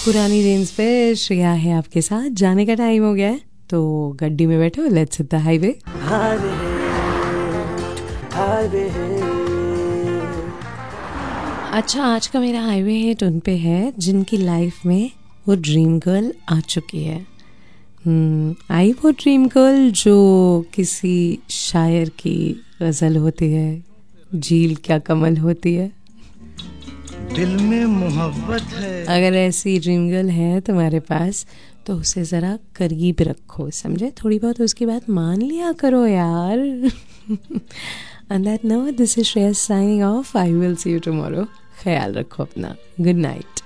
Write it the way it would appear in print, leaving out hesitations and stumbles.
पुरानी रेंज पे श्रेया है आपके साथ। जाने का टाइम हो गया है तो गड्डी में बैठो, लेट्स हिट द हाईवे। अच्छा, आज का मेरा हाईवे हिट उन पे है जिनकी लाइफ में वो ड्रीम गर्ल आ चुकी है। आई वो ड्रीम गर्ल जो किसी शायर की गजल होती है, झील क्या कमल होती है। दिल में मोहब्बत है। अगर ऐसी ड्रीम गर्ल है तुम्हारे पास तो उसे ज़रा करीब रखो, समझे? थोड़ी बहुत उसकी बात मान लिया करो यार। On that note, this is Shreya signing off. I will see you tomorrow. ख्याल रखो अपना। Good night.